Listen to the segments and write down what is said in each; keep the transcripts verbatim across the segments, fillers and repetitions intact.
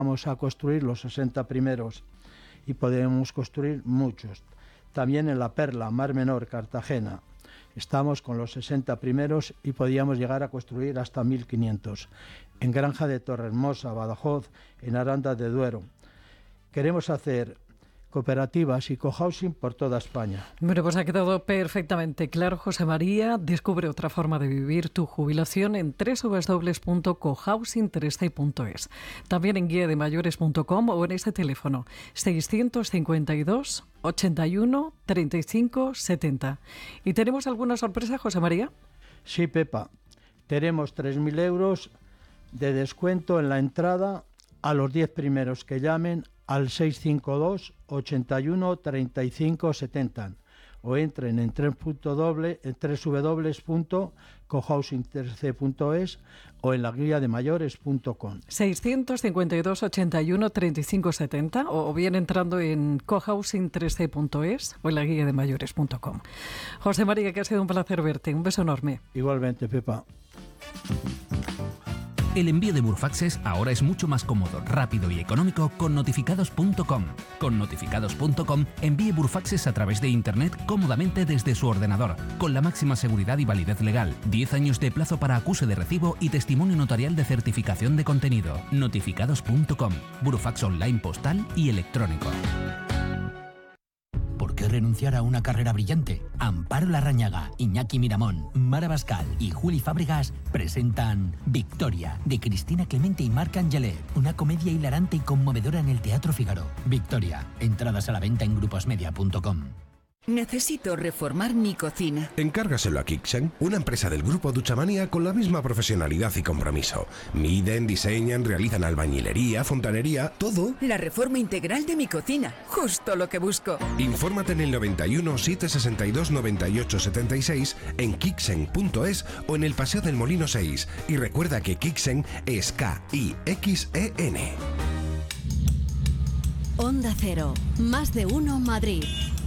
vamos a construir los sesenta primeros y podemos construir muchos. También en La Perla, Mar Menor, Cartagena, estamos con los sesenta primeros y podíamos llegar a construir hasta mil quinientos. En Granja de Torrehermosa, Badajoz, en Aranda de Duero. Queremos hacer cooperativas y cohousing por toda España. Bueno, pues ha quedado perfectamente claro, José María. Descubre otra forma de vivir tu jubilación en doble u doble u doble u punto cohousing tres c punto es. También en guía de mayores punto com o en este teléfono seiscientos cincuenta y dos, ochenta y uno, treinta y cinco, setenta. ¿Y tenemos alguna sorpresa, José María? Sí, Pepa. Tenemos tres mil euros de descuento en la entrada a los diez primeros que llamen al seiscientos cincuenta y dos, ochenta y uno, treinta y cinco, setenta o entren en doble u doble u doble u punto cohousing tres c punto es o en la guía de mayores punto com. seiscientos cincuenta y dos, ochenta y uno, treinta y cinco, setenta o bien entrando en cohousing tres c punto es o en la guía de mayores punto com. José María, que ha sido un placer verte. Un beso enorme. Igualmente, Pepa. El envío de Burfaxes ahora es mucho más cómodo, rápido y económico con notificados punto com. Con notificados punto com envíe Burfaxes a través de Internet cómodamente desde su ordenador, con la máxima seguridad y validez legal, diez años de plazo para acuse de recibo y testimonio notarial de certificación de contenido. notificados punto com, Burfax online postal y electrónico. ¿Por qué renunciar a una carrera brillante? Amparo Larrañaga, Iñaki Miramón, Mara Bascal y Juli Fábregas presentan Victoria, de Cristina Clemente y Marc Angelet, una comedia hilarante y conmovedora en el Teatro Fígaro. Victoria, entradas a la venta en gruposmedia punto com. Necesito reformar mi cocina. Encárgaselo a Kixen, una empresa del grupo Duchamania con la misma profesionalidad y compromiso. Miden, diseñan, realizan albañilería, fontanería, todo. La reforma integral de mi cocina, justo lo que busco. Infórmate en el noventa y uno, setecientos sesenta y dos, noventa y ocho, setenta y seis, en kixen punto es o en el Paseo del Molino seis. Y recuerda que Kixen es K I X E N. Onda Cero, más de uno Madrid.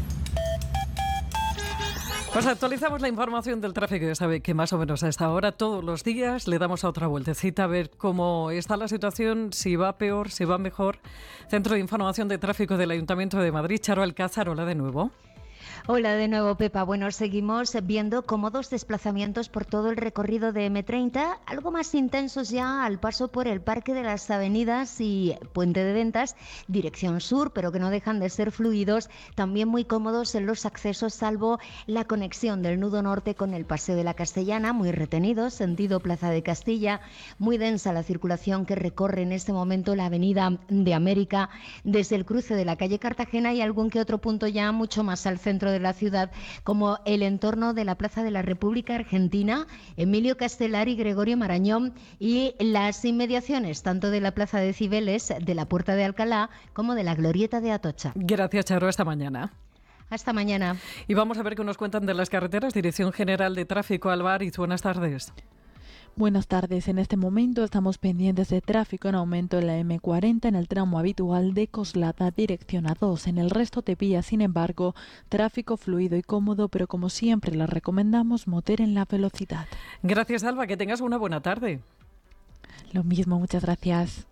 Pues actualizamos la información del tráfico. Ya sabe que más o menos a esta hora, todos los días, le damos a otra vueltecita a ver cómo está la situación, si va peor, si va mejor. Centro de Información de Tráfico del Ayuntamiento de Madrid, Charo Alcázar, hola de nuevo. Hola de nuevo, Pepa. Bueno, seguimos viendo cómodos desplazamientos por todo el recorrido de eme treinta, algo más intensos ya al paso por el Parque de las Avenidas y Puente de Ventas, dirección sur, pero que no dejan de ser fluidos, también muy cómodos en los accesos, salvo la conexión del nudo norte con el Paseo de la Castellana, muy retenidos, sentido Plaza de Castilla, muy densa la circulación que recorre en este momento la Avenida de América desde el cruce de la calle Cartagena y algún que otro punto ya mucho más al centro de la ciudad, como el entorno de la Plaza de la República Argentina, Emilio Castelar y Gregorio Marañón, y las inmediaciones tanto de la Plaza de Cibeles, de la Puerta de Alcalá, como de la Glorieta de Atocha. Gracias, Charo. Hasta mañana. Hasta mañana. Y vamos a ver qué nos cuentan de las carreteras. Dirección General de Tráfico, Álvarez. Buenas tardes. Buenas tardes. En este momento estamos pendientes de tráfico en aumento en la eme cuarenta en el tramo habitual de Coslada dirección A dos. En el resto te pilla, sin embargo, tráfico fluido y cómodo, pero como siempre les recomendamos moderen la velocidad. Gracias, Alba. Que tengas una buena tarde. Lo mismo, muchas gracias.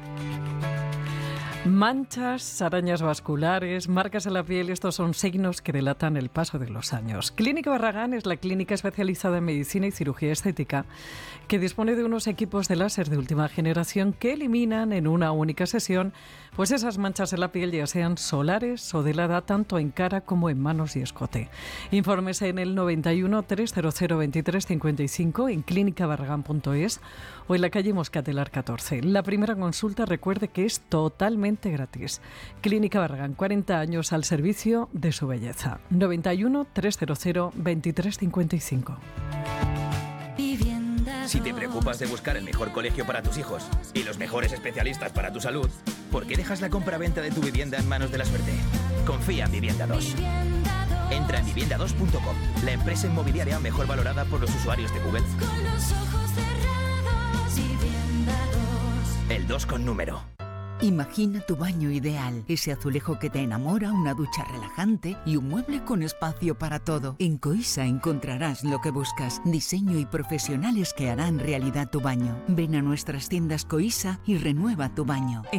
Manchas, arañas vasculares, marcas en la piel, estos son signos que delatan el paso de los años. Clínica Barragán es la clínica especializada en medicina y cirugía estética que dispone de unos equipos de láser de última generación que eliminan en una única sesión pues esas manchas en la piel, ya sean solares o de la edad, tanto en cara como en manos y escote. Infórmese en el noventa y uno, trescientos veintitrés, cincuenta y cinco en clínica barragán punto es o en la calle Moscatelar catorce. La primera consulta, recuerde que es totalmente gratis. Clínica Barragán, cuarenta años al servicio de su belleza. noventa y uno, trescientos veintitrés, cincuenta y cinco. Si te preocupas de buscar el mejor colegio para tus hijos y los mejores especialistas para tu salud, ¿por qué dejas la compra-venta de tu vivienda en manos de la suerte? Confía en Vivienda dos. Entra en vivienda dos punto com, la empresa inmobiliaria mejor valorada por los usuarios de Google. Con los ojos cerrados, Vivienda dos. El dos con número. Imagina tu baño ideal, ese azulejo que te enamora, una ducha relajante y un mueble con espacio para todo. En Coisa encontrarás lo que buscas, diseño y profesionales que harán realidad tu baño. Ven a nuestras tiendas Coisa y renueva tu baño.